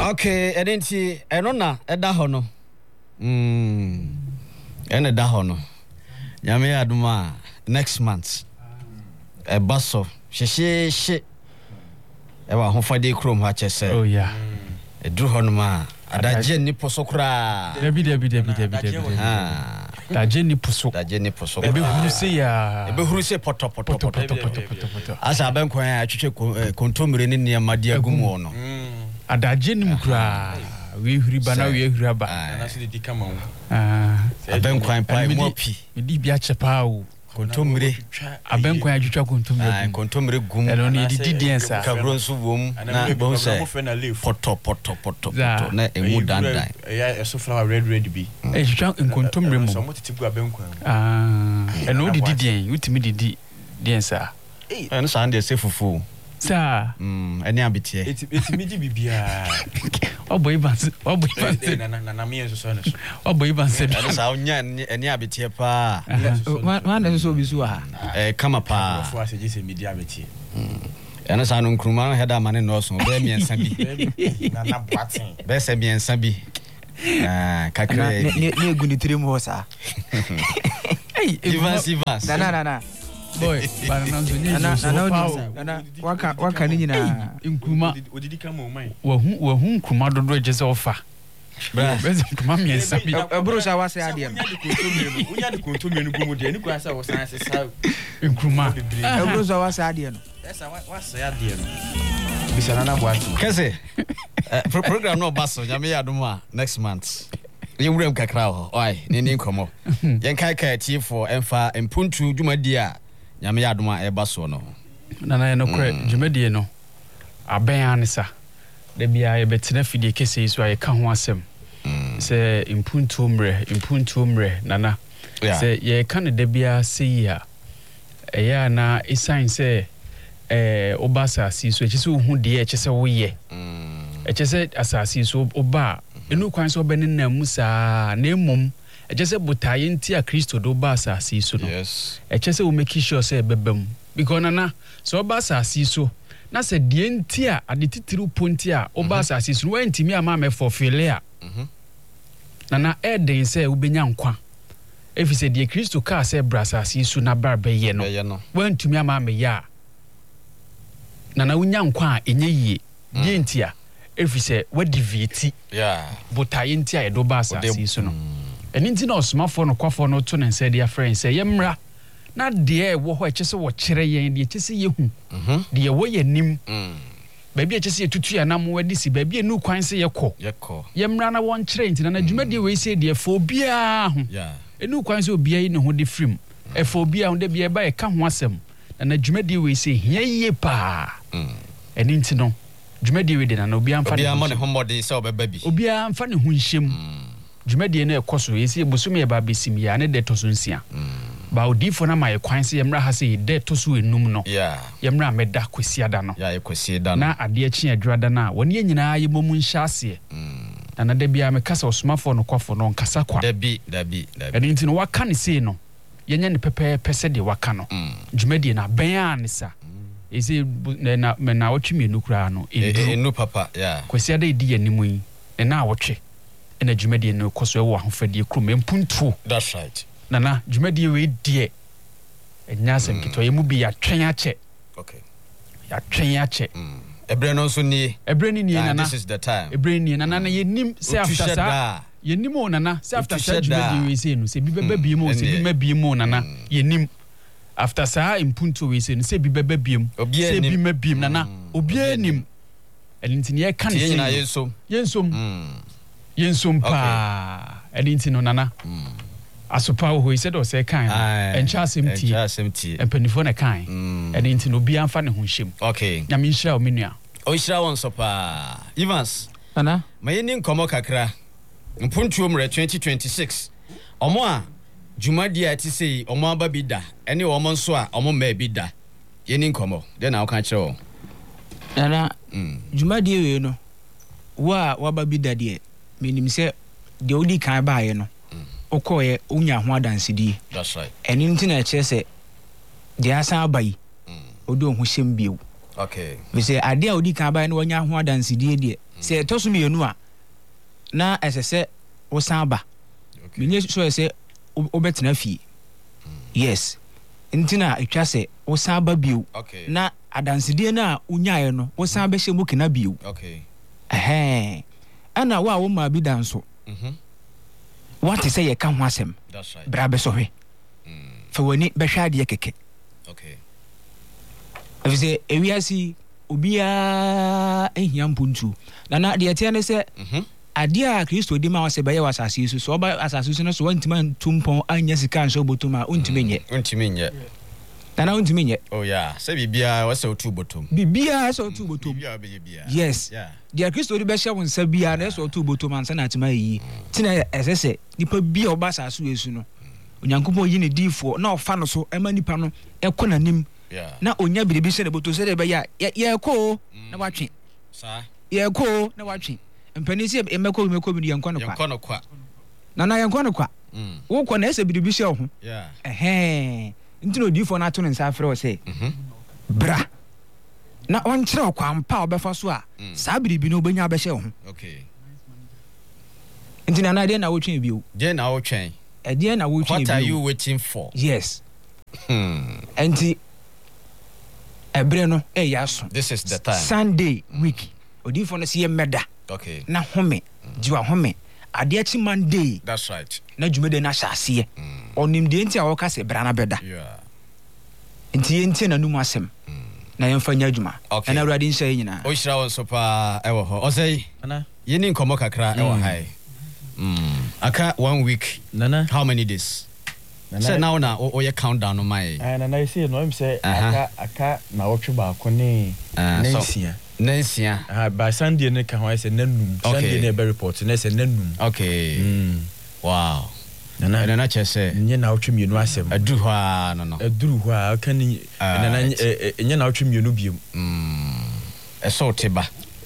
Okay, edenti eno na eda ho no. Ene da ho no. Nyame aduma next month. Baso hye ewa hofade krom ha chese. Oh yeah. Edru ho no ma adaje ni poso kra. Debi. Daje ni poso. Ebe huru se poto. Asa abenkwan atwetwe kontomire ni niamade agumu no. Adaje ni mkura we huri bana we huri ba. Na so di kama wo. Abenkwan pa mo pi. Medi bia chepa o. Kontomire abenkwan atwetwa kontomire. Kontomire gumu. Elo ni di diensa. Kabro nso wom na bo se poto na emu dandan. Ya so flower red bi. Twetwa kontomire mo. So mo titigu abenkwan. Eno di dien, utimi di diensa. Eno sa ande se fufu. Sa eni abitie. Etimi di bibia. Oboy banse. Na me enso so na so. Oboy banse. Eno sa onya eni abitie pa. Man so bisu ha. Kama pa. Fo aseje se media abitie. Eno sa no nkruma heda mane no so be miensa bi. Na boaten. Be se miensa bi. Kakre. Ne egu ni tirim ho sa. Hey, Evans. Na. Boy, banana nzo na waka ni nyina nkruma odidi kama o mai. Wa hu nkruma dodo ejese ofa. Bra, bezi nkruma miensa bi. Bro sa wase ade no. Unya de kontomire no gumu de ni kwa sa wo san sesa nkruma. Bro sa wase ade no. Esa wase ade no. Bisa na boati. Kese. Program no baso nyame aduma next month. Yewurem kakra ho. Oi, ni nkomo. Yen kai tie for emfa empuntu dwumadi a nyame aduma e baso no. Na no kre dwumadi no. Aben anisa. Da bia ye betena fidie kese so aye ka ho asem. Se impuntu mre nana. Se ye ka ne da bia sei a eya na isan se obasa si so ekise hu de ekise wo ye. Ekise asasi so oba enu kwan so bene na musa na emom ekise botaye nti a Kristo do ba asasi so no. Yes. Ekise wo make sure say bebam because nana so oba asasi so na se de nti a ade titiru ponti a oba asasi so no ntimi ama me for failure. Nana eden say wo benya nkwa efise de Kristo ka say bra asasi so na barbe ye no wa ntimi ama me ya nana wonya nkwa a enye yie de nti a efise wadiviti botaye nti a edo ba asasi so no eni nti na osmafo no kwafo no to nense dia friend say yemra na de wo ho ekese wo kire yen de ekese yehu de wo yenim ba bia ekese yetutu ya na mo wadi si ba bia nu kwan se yekọ yemra na won kire nti na dwumade we se de fo bia ho enu kwan se obia yi ne ho de frim efo bia ho de bia ba e ka ho asem na dwumade we se hia yie pa eni nti no dwumadi we de na obi amfa ne homode se obeba bi obi amfa ne ho nhyem dwumadi na ekoso yesi ebusumi e ba besim ya ne de toso nsia ba odifo na mai kwan se yemra ha se de toso enum no yemra meda kwesiada no kwesiada na ade achi adwada na woni nyina ye momu nhya ase na de bia me kasa osmafo no kwafo no nkasa kwa dabi eni nti no waka ne se no yenya ne pepe pese de waka no dwumadi na ben anisa ese na otwemi enukura no enu papa kwesiada edi yanimu yi na awotwe na dwumadi no koso ewo ahofadie krom empuntu. That's right. Nana dwumadi we die enyasem kito yemu bi ya twen ache. Okay. Ya twen ache. Ebre no so ni nana this is the time. Ebre ni nana na yenim se after sa yenim o nana se after sa dwumadi we se no se bi beba bi mo se bi ma bi mo nana yenim after sa impuntu we se no se bi beba bi mo se bi ma bi nana obi anim elintini ye kan se yensom pa elintino nana asopa ho ise do se kan encha asem ti empanifo na kan elintino obi amfa ne ho hyem okay nyame nhira o menua o nhira won so pa Evans ana mayeni nkomo kakra mpuntu mre 2026 omo a dwumadi a ti sei omo aba bi da ene omo nso a omo ma bi da yeni nkomo de na wo kan kire wo ana dwumadi we no wa waba bi da de menim se de odi kan baaye no okoye unya ho adansidi. That's right. Eni nti na kire se de asan abai odo ho hyem biu Okay. We say ade a odi kan ba no wanya ho adansedie de. Say to so mienu a na esese wo san ba. Okay. Menye so say obetena fie. Yes. Ntina etwa say wo san ba bio. Okay. Na adansedie na unyae no wo san ba hye mu kena bio. Okay. Ana wa wo ma bi dan so. What is say ye kan ho asem? That's right. Bra be so hwe. Fa wani be hwa de keke. Okay. If say ewiasi obia ehia mpuntu. Na de tie ne se ade a Kristo di ma wase be ye wasase su so ba asase su no so wantima ntumpon anya sika nso botuma untime nye. Untime nye. Nana untime nye. Oh yeah, say bibia wase otu botom. Bibia so otu botom. Bibia be bibia. Yes. Yeah. De Kristo di be hye won sa bia na so otu botom ansa na atima yi. Tina esese nipa bia oba asase esu no. Onyankopon yi ne difo na ofa no so ema nipa no ekonanim. Yeah. Na onya biribi hye ne boto se de be ya ye ko na watwe. Sa. Ye ko na watwe. Mpani se emeko bi yenkɔ no kwa. Yenkɔ no kwa. Na yenkɔ no kwa. Wo kɔ na ese biribi hye ho. Yeah. Ntino odifo na ato ne nsa afrɛ wo se. Bra. Na ɔnkyerɛ wo kwampa obefa so a saa biribi no obenya abɛhye ho. Okay. Ntina na de na wotwe bi o. De na wotwen. De na wotwe bi. What are you waiting for? Yes. Enti ebre no yaso. This is the time. Sunday week. Odifo no se ye meda. Okay. Na home, jiwa home. Ade achi Monday. That's right. Na dwumede na hyase. Onim de enti a wo ka se bra na beda. Yeah. Enti enti na num asem. Na yemfa nya adwuma. Okay. Na awurade nhyɛ nyina. O hyira won so pa ewo ho. O say, Nana. Yeni nkomo kakra ewo hai. Aka 1 week. Nana. How many days? Say now na o ye countdown no mai. Nana you see no him say aka na wotwe ba ko ne nansia. Nansia. By Sunday ne ka ho say nanum. Sunday ne be report ne say nanum. Okay. Wow. Nana che say nye na wotwe mienu asem. Adu ho a no. Aduru ho a aka ni nana nye na wotwe mienu biem. Eso teba.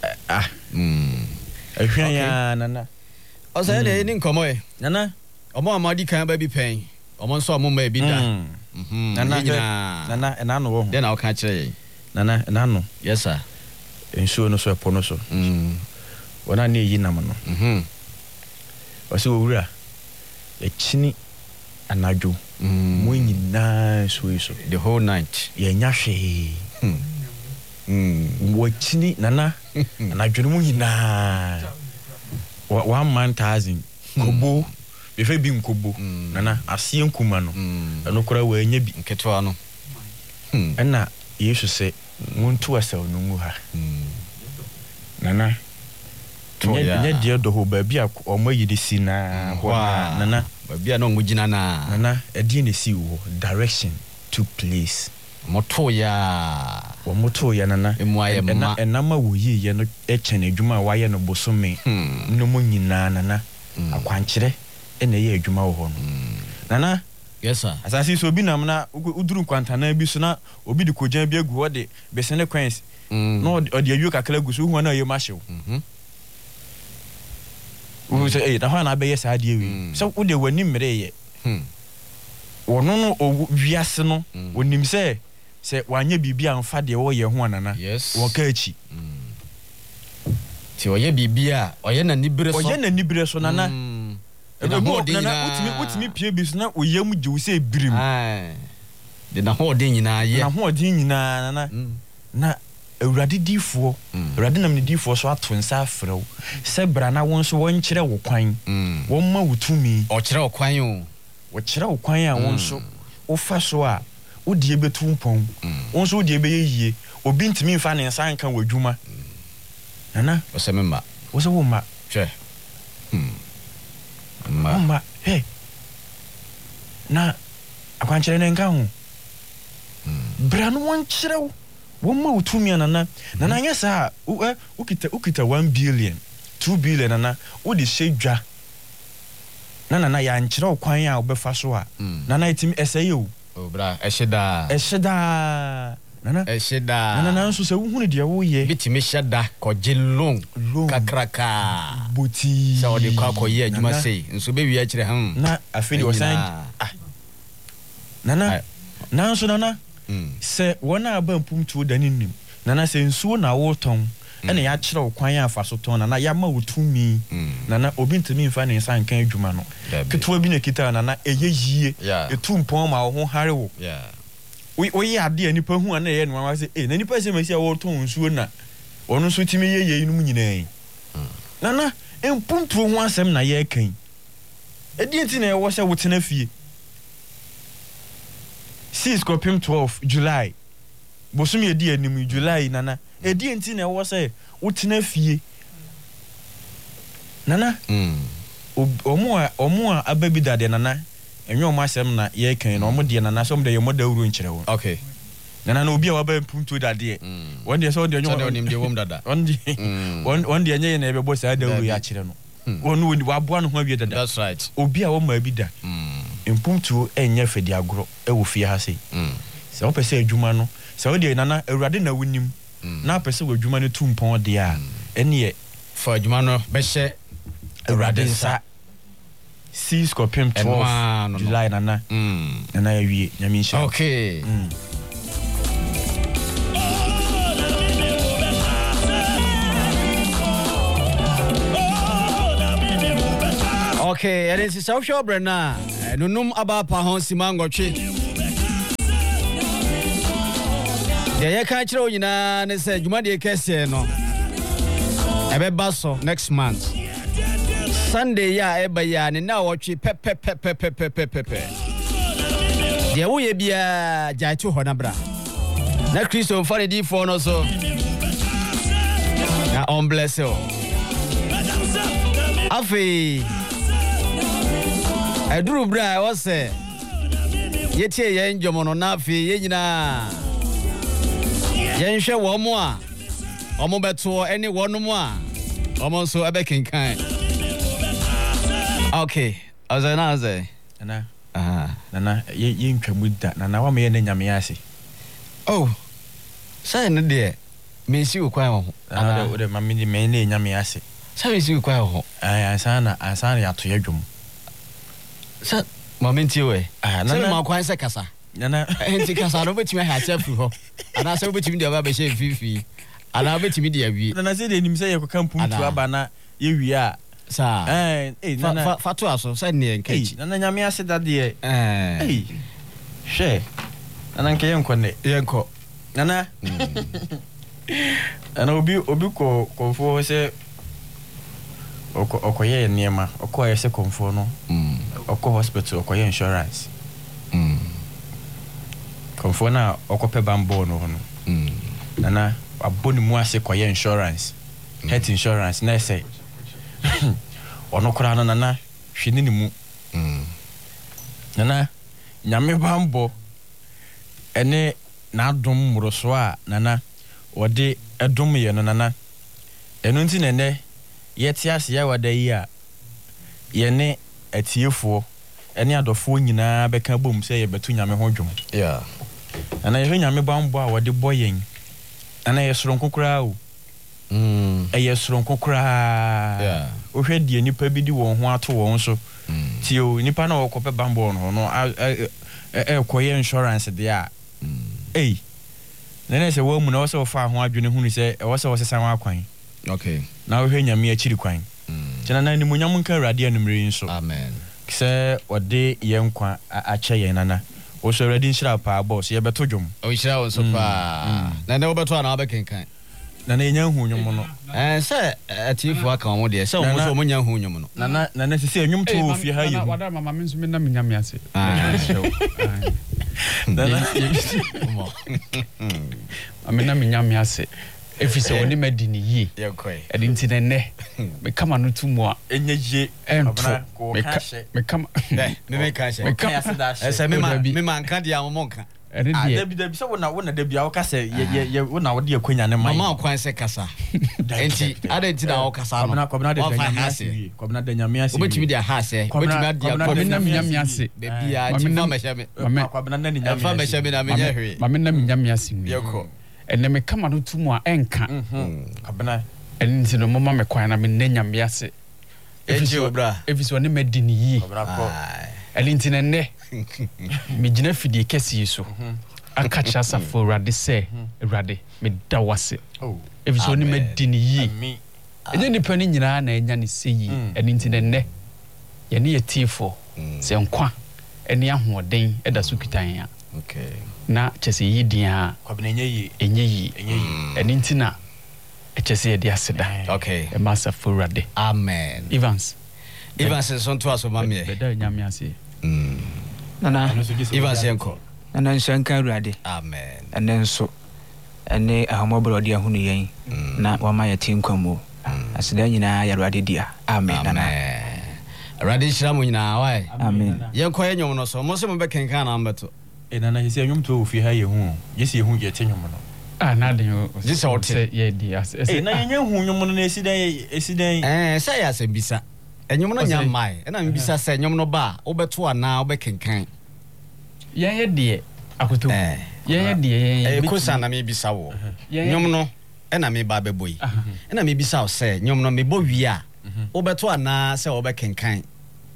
Ahwan ya nana. O say dey ni nkomo e. Nana. Omo amadi kan ba bi pen. Omo nso omo ma bi da. Nana enano wo. Den na o kan kire. Nana enano. Yes sir. Ensuo no so epo no so. Wona na eyi nam no. Wase owura. Echini anadwo. Mo nyina so The whole night. Ye nya hwe. Wo chini nana anadwo mo nyina. 1,000 kobo. Befe bi nkobo. Nana asie nkuma no. Eno kora wa nya bi nketwa no. Ena Yesu se muntu asaw no ngu ha. Nana nye dia do ho ba bi a omo yidi si na nana ba bi a no ngujina na nana edi ne si wo direction took place moto ya nana enama wo yi ye no echene adwuma wa ye no bosome no mo nyina nana akwankyere ena ye adwuma wo ho no nana. Yes sir. Asasi so bi nam na uduru kwantana bi so na obi di kojan bi agu ho de besene kwens no odi ayu kakla gu so hu na ye mahyew. Wo say na ho na be yes ade wi so wo de wani mmere ye wono no wiase no onim se wanya bibia amfa de wo ye ho anana wo ka achi ti oye bibia oye na nibire so nana utimi pie bi so na oyam giwu se birim de na ho de nyina ye na ho de nyina nana na awurade difo awurade nam ne difo so ato nsa afrew se bra na won so won kyere wo kwan won ma wutumi o kyere wo kwan wo kyere wo kwan a won so wo fa so a wo die betu mpon won so wo die be yie obi ntimi mfa ne nsa nka wadwuma nana o se memma wo se wo ma hwe ma hey na akwankyere ne nka ho bra no won kyere wo won ma wutumi nana anya sa ukita 1 billion 2 billion nana wo di shedwa nana ya nkyere wo kwan a wo befa so a nana itimi esaye o bra esheda nana nso se wo hunu de wo ye bitimi sheda koje long kakraka buti sa odi kwa koye adwuma sei nso be wi akire na afeli wosan nana nso nana se wona aba mpum tu da nim nana sɛ nsuo na wotɔn ɛna yɛakyerɛ wo kwan afa so tɔn nana yɛama wo tumi nana obi ntumi mfa ne nsa nka adwuma no ketewa bi na kita nana ɛyɛ yie ɛtu mpɔn ma wo ho hare wo woyɛ ade a nipa hu a na ɛyɛ no wa sɛ na nipa sɛ masi a wɔtɔn nsuo na ɔno nso tumi yɛ yɛ inom nyinaa nana mpuntuo ho asɛm na yɛkan ɛdeɛ nti na ɛwɔ sɛ wotena fie 6 kɔpem 12 July bosom yɛdi anim July nana ɛdeɛ nti na ɛwɔ sɛ wotena fie nana ɔmo a aba bi dadeɛ nana ɛnyɛ ɔmo asɛm na yɛkan na ɔmo deɛ nana sɛ ɔmo deɛ yɛmɔ dawuro nkyerɛ wɔn okay nana na obi a waba mpuntuo dadeɛ wɔn deɛ sɛ wɔn deɛ nyɛ onim deɛ wɔm dada wɔn deɛ nyɛ yɛ na ɛbɛbɔ saa dawuro yɛ akyerɛ no wɔn waboa no ho awie dada that's right obi a wɔn ma bi da mpuntuo ɛnyɛ fɛdi agorɔ ɛwɔ fie ha sei sɛ wɔpɛ sɛ adwuma no sɛ wɔdeɛ nana awurade na wonim na apɛ sɛ w'adwuma no tu mpɔn deɛ a ɛneɛ fa adwuma no bɛhyɛ awurade nsa 6 kɔpem 12 July nana awie nyame nhyɛ okay okay ɛde nsi sɛ wohwɛ ɔbrɛ no a nonum aba pa ho sima ngɔtwe deɛ yɛka kyerɛ wo nyinaa ne sɛ dwumadeɛ kɛseɛ no ɛbɛba so next month Sunday ya ɛba ya ne na wɔtwe pɛpɛpɛpɛpɛpɛpɛ deɛ woyɛ biaa gyae to hɔ na bra na Kristo mfa ne diifoɔ no so na ɔmblɛse wo afei ɛduru berɛ a ɛwɔ sɛ yɛtie yɛn dwom no na afei yɛn nyinaa yɛnhwɛ wɔn mo a ɔmo bɛtoɔ ɛne wɔn mo a ɔmo nso ɛbɛkenkan okay ɔzɛ nana yɛ ntwa mu da nana wa me yɛ ne nyame ase oh sɛ ne deɛ mensi wo kwan wɔ ho ana wo de mame de me ne nyame ase sɛ mensi wo kwan wɔ ho ansa na yɛato yɛ dwom sɛ mame ntie wɛ sɛ ma kwan sɛ kasa nana nti kasa no wobɛtumi ahɛ akyɛ firi hɔ anaasɛ wobɛtumi de aba bɛhyɛ mfimfii anaa wobɛtumi de awie nana sɛ deɛ nim sɛ yɛkɔka mpuntu aba na yɛwie a saa fa to aso sɛ neɛ nka akyi nana nyame ase dadeɛ hwɛ nana nka yɛnkɔ nnɛ yɛnkɔ nana ana obi kɔmfoɔ sɛ ɔkɔyɛ nneɛma ɔkɔyɛ sɛ kɔmfoɔ no ɔkɔ hospital ɔkɔyɛ insurance kɔmfoɔ no a ɔkɔpɛ bambɔɔ no hɔ no nana wabɔ ne mu ase kɔyɛ insurance health insurance na ɛsɛ ɔno koraa no nana hwɛ ne mu nana nyame bambɔ ɛne n'adom mmoroso a nana wɔde ɛdom yɛ no nana ɛno nti nɛnɛ yɛte ase yɛwada yi a yɛne atiefoɔ ɛne adɔfoɔ nyinaa bɛka bom sɛ yɛbɛto nyame ho dwom nana yɛhwɛ nyame bambɔ a wɔde bɔ yɛn nana yɛ soronko koraa o ɛyɛ soronko koraa wohwɛ deɛ nipa bi di wɔn ho ato wɔn so tio nipa na wɔkɔpɛ bambɔ no no ɛkɔyɛ insurance deɛ a nana sɛ wɔn mu na wɔsɛ wɔfa ho adwene hunu sɛ ɛwɔ sɛ wɔsesa ho akwan na wohwɛ nyame akyiri kwan kyɛna na animuonyam nka awurade anumere yi nso sɛ wɔde yɛn nkwa akyɛ yɛn nana wɔsɔ awurade nhyira paa bɔ so yɛbɛto dwom ɔnhyira wo nso paa na ɛnɛ wobɛto a na wobɛkenkan nana yɛnya hu nwom no sɛ atiefoɔ aka wɔ mo deɛ sɛ ɔmo so ɔmonya hu nwom no nana sɛ sɛ nwom to wɔ fie ha yɛ wada mama me nso menam nyame ase menam nyame ase ɛfiri sɛ wɔne madi ne yie ɛde nti nɛnɛ mekama no to mu a ɛnyɛ yie ɛnto mema nka deɛ amomɔ nka dabi sɛ wona dabi a woka sɛ wona wode akwanya ne mama kwan sɛ kasa enti ada nti na wokasa no kɔbena da nyame ase wobɛtumi de aha sɛ wobɛtumi menam nyame ase baabiaa ntifa mɛhyɛ me na menyɛ hwee mamenam nyame ase ɛnɛ mekama no to mu a ɛnka ɛne nti no moma me kwan na mennɛ nyame ase ɛfiri sɛ ɔne madi ne yie ɛne nti nɛnnɛ megyina fidie kɛseɛ so akacha asafo Awurade sɛ Awurade meda wase ɛfisɛ ɔne madi ne yie ɛnyɛ nipa no nyinaa na ɛnya ne sɛ yie ɛno nti nnɛ yɛne yɛtiefo sɛ nkwa ɛne ahoɔden ɛda so kita yɛn a na kyɛ sɛ yɛyi din a ɛnyɛ yie ɛno nti na ɛkyɛ sɛ yɛde aseda ɛma asafo Awurade amen Evans so nto aso mamie bɛda nyame ase nana Evans yɛnkɔ nana nhyɛ nka Awurade amen ɛnɛ nso ɛne ahomɔborɔ ɔde ahunu yɛn na wama yɛte nkwa mu aseda nyinaa yɛ Awurade dia amen nana Awurade hyira mo nyinaa wae amen yɛnkɔ yɛ nwom no so mo sɛ mo bɛkenkan na mbɛto nana yɛsɛ nwom to ofi ha yɛ hu yɛsɛ yɛhu yɛte nwom no na den Just out sɛ yɛdi ase na yɛnyɛ hu nwom no na ɛsidan sɛ yɛ asɛm bisa ɛnwom no nya mmae ɛna mbisa sɛ nwom no ba a wobɛto anaa wobɛkenkan yɛyɛ deɛ akoto yɛyɛ deɛ kosa na mebisa wo nwom no ɛna meba bɛbɔ yi ɛna mebisa wo sɛ nwom no mebɔ wie a wobɛto anaa sɛ wobɛkenkan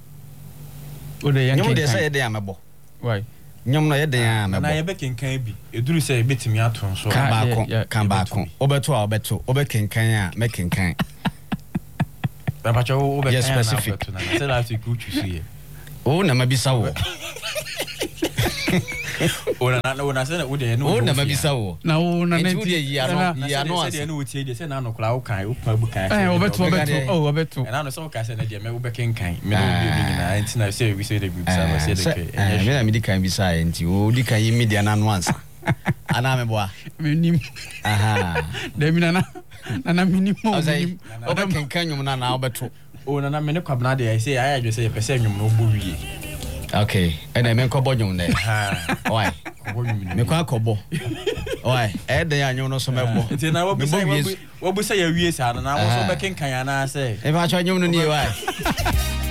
nwom deɛ sɛ yɛde a mɛbɔ nwom no yɛde a mɛbɔ na yɛbɛkenkan bi ɛduru sɛ yɛbɛtumi ato nso kan baako wobɛto a wobɛto wobɛkenkan a mɛkenkan Yes, specific. Oh, na mabisa wo na mabisa wo na wo na nti wode yi ano ase na wotie de sɛ na no kla wo kan wo pa bu kan obeto na no sɛ wo ka sɛ na de me wo bɛkenkan me no bi nyina nti na sɛ wi sɛ de bi sa sɛ de me na me di kan bisa nti wo di kan yi media na no ansa ana me boa menim da mi nana minim wobɛkenkan nwom no anaa wobɛto na me ne kwabena de sɛ ayɛ adwe sɛ yɛpɛ sɛ nwom no wobɔ wie okay ɛna menkɔbɔ nwom nɛ ɔy mekɔ akɔbɔ ɔy ɛdɛn a nwom no so mɛbɔ nti na wabu sɛ yɛwie saa no na wo so bɛkenkan anaa sɛ ɛfa kyɛ nwom no nie wae